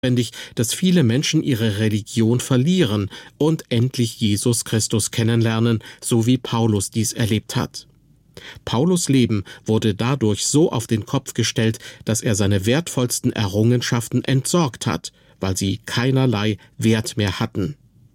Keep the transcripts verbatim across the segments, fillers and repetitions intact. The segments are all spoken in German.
dass viele Menschen ihre Religion verlieren und endlich Jesus Christus kennenlernen, so wie Paulus dies erlebt hat. Paulus' Leben wurde dadurch so auf den Kopf gestellt, dass er seine wertvollsten Errungenschaften entsorgt hat, weil sie keinerlei Wert mehr hatten.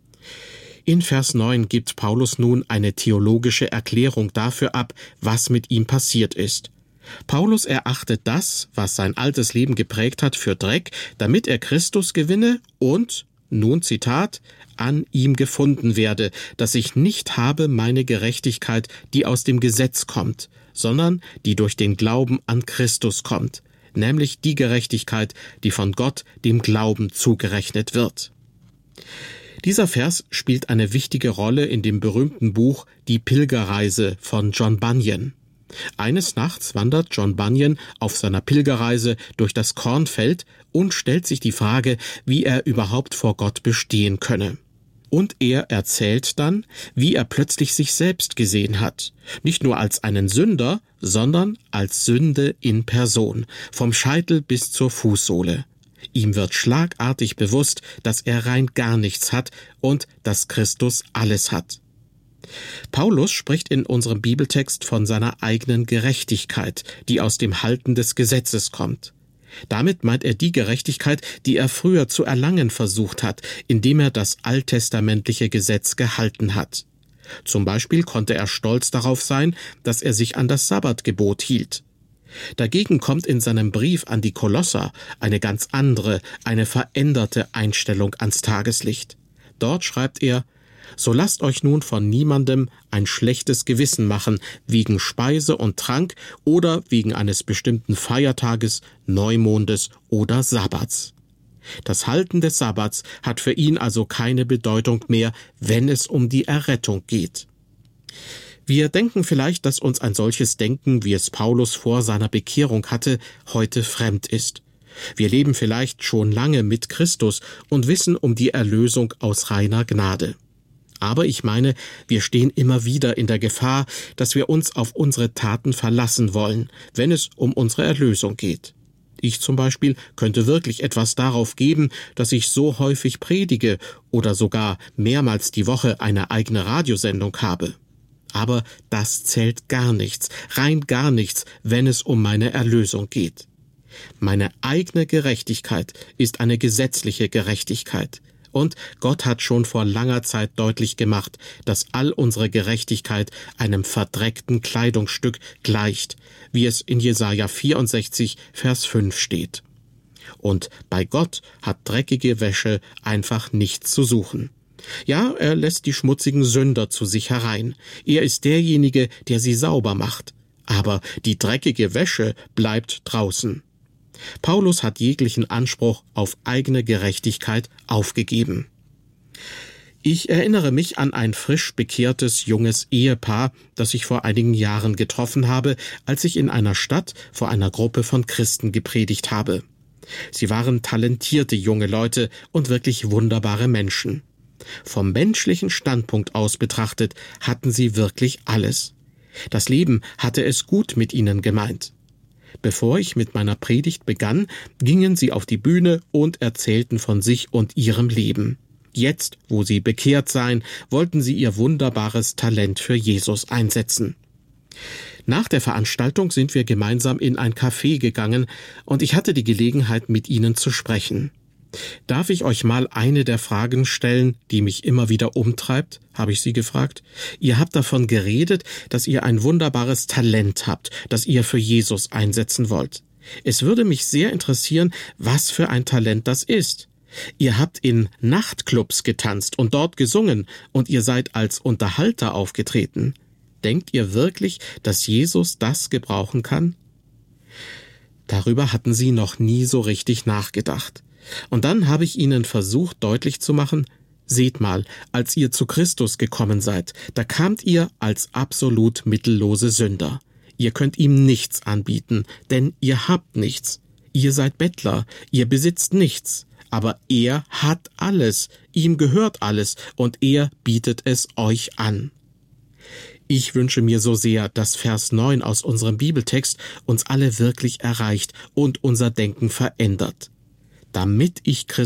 In Vers neun gibt Paulus nun eine theologische Erklärung dafür ab, was mit ihm passiert ist. Paulus erachtet das, was sein altes Leben geprägt hat, für Dreck, damit er Christus gewinne und, nun Zitat, an ihm gefunden werde, dass ich nicht habe meine Gerechtigkeit, die aus dem Gesetz kommt, sondern die durch den Glauben an Christus kommt, nämlich die Gerechtigkeit, die von Gott dem Glauben zugerechnet wird. Dieser Vers spielt eine wichtige Rolle in dem berühmten Buch Die Pilgerreise von John Bunyan. Eines Nachts wandert John Bunyan auf seiner Pilgerreise durch das Kornfeld und stellt sich die Frage, wie er überhaupt vor Gott bestehen könne. Und er erzählt dann, wie er plötzlich sich selbst gesehen hat. Nicht nur als einen Sünder, sondern als Sünde in Person, vom Scheitel bis zur Fußsohle. Ihm wird schlagartig bewusst, dass er rein gar nichts hat und dass Christus alles hat. Paulus spricht in unserem Bibeltext von seiner eigenen Gerechtigkeit, die aus dem Halten des Gesetzes kommt. Damit meint er die Gerechtigkeit, die er früher zu erlangen versucht hat, indem er das alttestamentliche Gesetz gehalten hat. Zum Beispiel konnte er stolz darauf sein, dass er sich an das Sabbatgebot hielt. Dagegen kommt in seinem Brief an die Kolosser eine ganz andere, eine veränderte Einstellung ans Tageslicht. Dort schreibt er: So lasst euch nun von niemandem ein schlechtes Gewissen machen, wegen Speise und Trank oder wegen eines bestimmten Feiertages, Neumondes oder Sabbats. Das Halten des Sabbats hat für ihn also keine Bedeutung mehr, wenn es um die Errettung geht. Wir denken vielleicht, dass uns ein solches Denken, wie es Paulus vor seiner Bekehrung hatte, heute fremd ist. Wir leben vielleicht schon lange mit Christus und wissen um die Erlösung aus reiner Gnade. Aber ich meine, wir stehen immer wieder in der Gefahr, dass wir uns auf unsere Taten verlassen wollen, wenn es um unsere Erlösung geht. Ich zum Beispiel könnte wirklich etwas darauf geben, dass ich so häufig predige oder sogar mehrmals die Woche eine eigene Radiosendung habe. Aber das zählt gar nichts, rein gar nichts, wenn es um meine Erlösung geht. Meine eigene Gerechtigkeit ist eine gesetzliche Gerechtigkeit. Und Gott hat schon vor langer Zeit deutlich gemacht, dass all unsere Gerechtigkeit einem verdreckten Kleidungsstück gleicht, wie es in Jesaja vierundsechzig, Vers fünf steht. Und bei Gott hat dreckige Wäsche einfach nichts zu suchen. Ja, er lässt die schmutzigen Sünder zu sich herein. Er ist derjenige, der sie sauber macht. Aber die dreckige Wäsche bleibt draußen. Paulus hat jeglichen Anspruch auf eigene Gerechtigkeit aufgegeben. Ich erinnere mich an ein frisch bekehrtes junges Ehepaar, das ich vor einigen Jahren getroffen habe, als ich in einer Stadt vor einer Gruppe von Christen gepredigt habe. Sie waren talentierte junge Leute und wirklich wunderbare Menschen. Vom menschlichen Standpunkt aus betrachtet hatten sie wirklich alles. Das Leben hatte es gut mit ihnen gemeint. Bevor ich mit meiner Predigt begann, gingen sie auf die Bühne und erzählten von sich und ihrem Leben. Jetzt, wo sie bekehrt seien, wollten sie ihr wunderbares Talent für Jesus einsetzen. Nach der Veranstaltung sind wir gemeinsam in ein Café gegangen und ich hatte die Gelegenheit, mit ihnen zu sprechen. Darf ich euch mal eine der Fragen stellen, die mich immer wieder umtreibt, habe ich sie gefragt. Ihr habt davon geredet, dass ihr ein wunderbares Talent habt, das ihr für Jesus einsetzen wollt. Es würde mich sehr interessieren, was für ein Talent das ist. Ihr habt in Nachtclubs getanzt und dort gesungen und ihr seid als Unterhalter aufgetreten. Denkt ihr wirklich, dass Jesus das gebrauchen kann? Darüber hatten sie noch nie so richtig nachgedacht. Und dann habe ich ihnen versucht, deutlich zu machen: Seht mal, als ihr zu Christus gekommen seid, da kamt ihr als absolut mittellose Sünder. Ihr könnt ihm nichts anbieten, denn ihr habt nichts. Ihr seid Bettler, ihr besitzt nichts. Aber er hat alles, ihm gehört alles und er bietet es euch an. Ich wünsche mir so sehr, dass Vers neun aus unserem Bibeltext uns alle wirklich erreicht und unser Denken verändert. damit ich